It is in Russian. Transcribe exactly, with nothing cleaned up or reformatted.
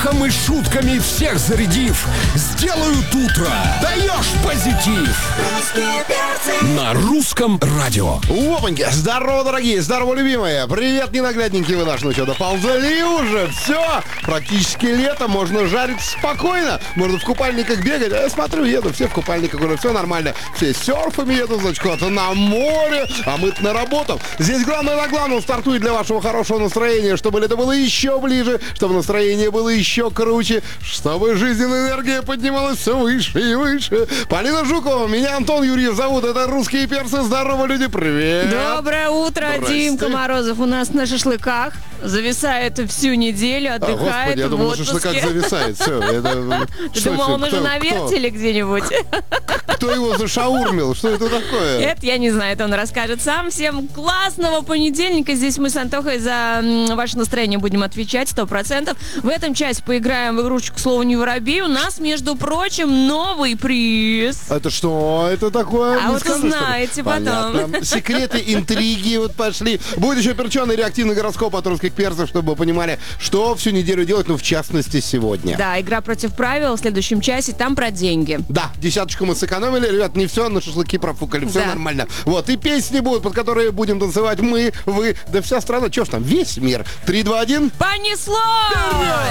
смехом и шутками всех зарядив, сделают утро. Даешь позитив. На русском радио. Опаньки. Здорово, дорогие, здорово, любимые. Привет, ненаглядненькие вы наши. Ну что, доползали уже? Все, практически лето, можно жарить спокойно. Можно в купальниках бегать. Я смотрю, еду, все в купальниках уже, все нормально. Все с серфами едут, значит, куда-то на море, а мы на работу. Здесь главное на главном стартует для вашего хорошего настроения, чтобы лето было еще ближе, чтобы настроение было еще круче, чтобы жизненная энергия поднималась все выше и выше. Полина Жукова, меня Антон Юрьев зовут. Это «Русские перцы». Здорово, люди, привет. Доброе утро, Здрасте. Димка Морозов у нас на шашлыках. Зависает всю неделю, А, отдыхает господи, я в думал, отпуске. что как зависает. Все, это... Ты что думал, это? он уже Кто- на вертеле где-нибудь? Кто, кто его зашаурмил? Что это такое? Это я не знаю, это он расскажет сам. Всем классного понедельника. Здесь мы с Антохой за м, ваше настроение будем отвечать сто процентов. В этом часе поиграем в игрушечку «Слово не воробей». У нас, между прочим, новый приз. Это что это такое? А Не вот скажешь, что ли? узнаете потом. Понятно. Секреты, интриги вот пошли. Будет еще перченый реактивный гороскоп от русских перцев, чтобы вы понимали, что всю неделю делать, ну, в частности, сегодня. Да, игра против правил в следующем часе. Там про деньги. Да, десяточку мы сэкономили. Ребят, не все, на шашлыки профукали, все Да. нормально. Вот, и песни будут, под которые будем танцевать мы, вы, да вся страна. Че ж там, весь мир. Три, два, один. Понеслось!